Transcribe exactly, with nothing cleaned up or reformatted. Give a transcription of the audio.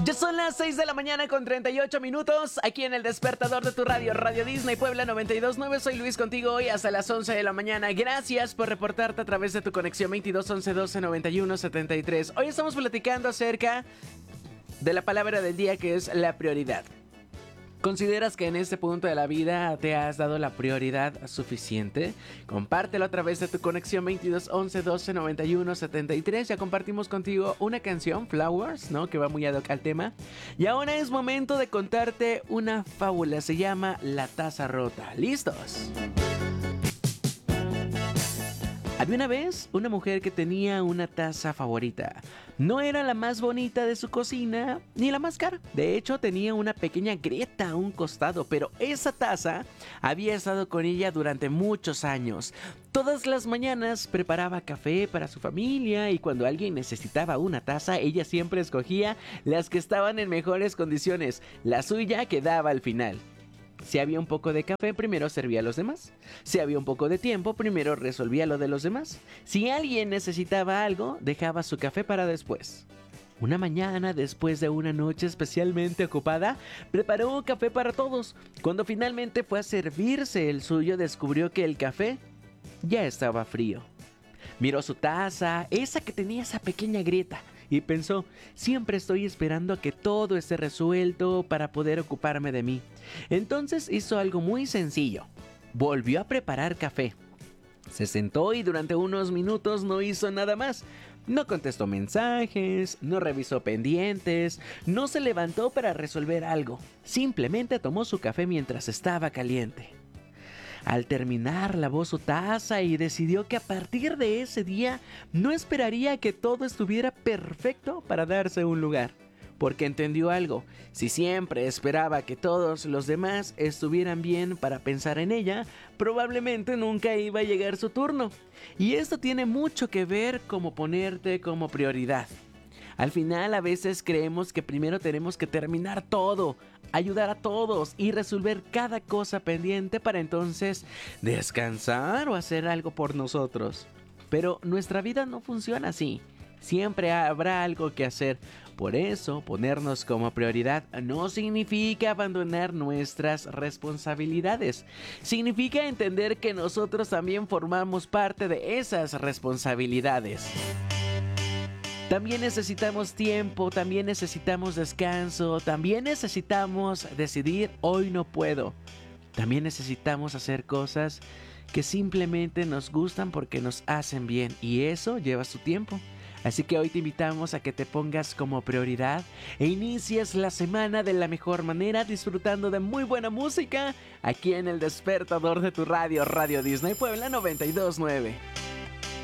Ya son las seis de la mañana con treinta y ocho minutos, aquí en el despertador de tu radio, Radio Disney Puebla noventa y dos punto nueve. Soy Luis contigo hoy hasta las once de la mañana. Gracias por reportarte a través de tu conexión veintidós once doce noventa y uno setenta y tres. Hoy estamos platicando acerca de la palabra del día, que es la prioridad. ¿Consideras que en este punto de la vida te has dado la prioridad suficiente? Compártelo a través de tu conexión veintidós once doce noventa y uno setenta y tres. Ya compartimos contigo una canción, Flowers, ¿no? Que va muy ad hoc al tema. Y ahora es momento de contarte una fábula. Se llama La Taza Rota. ¿Listos? Había una vez una mujer que tenía una taza favorita. No era la más bonita de su cocina, ni la más cara. De hecho, tenía una pequeña grieta a un costado, pero esa taza había estado con ella durante muchos años. Todas las mañanas preparaba café para su familia y cuando alguien necesitaba una taza, ella siempre escogía las que estaban en mejores condiciones. La suya quedaba al final. Si había un poco de café, primero servía a los demás. Si había un poco de tiempo, primero resolvía lo de los demás. Si alguien necesitaba algo, dejaba su café para después. Una mañana, después de una noche especialmente ocupada, preparó un café para todos. Cuando finalmente fue a servirse el suyo, descubrió que el café ya estaba frío. Miró su taza, esa que tenía esa pequeña grieta, y pensó, siempre estoy esperando a que todo esté resuelto para poder ocuparme de mí. Entonces hizo algo muy sencillo. Volvió a preparar café. Se sentó y durante unos minutos no hizo nada más. No contestó mensajes, no revisó pendientes, no se levantó para resolver algo. Simplemente tomó su café mientras estaba caliente. Al terminar, lavó su taza y decidió que a partir de ese día no esperaría que todo estuviera perfecto para darse un lugar. Porque entendió algo, si siempre esperaba que todos los demás estuvieran bien para pensar en ella, probablemente nunca iba a llegar su turno. Y esto tiene mucho que ver con ponerte como prioridad. Al final a veces creemos que primero tenemos que terminar todo, ayudar a todos y resolver cada cosa pendiente para entonces descansar o hacer algo por nosotros. Pero nuestra vida no funciona así. Siempre habrá algo que hacer. Por eso, ponernos como prioridad no significa abandonar nuestras responsabilidades. Significa entender que nosotros también formamos parte de esas responsabilidades. También necesitamos tiempo, también necesitamos descanso, también necesitamos decidir hoy no puedo. También necesitamos hacer cosas que simplemente nos gustan porque nos hacen bien y eso lleva su tiempo. Así que hoy te invitamos a que te pongas como prioridad e inicies la semana de la mejor manera disfrutando de muy buena música aquí en el despertador de tu radio, Radio Disney Puebla noventa y dos punto nueve.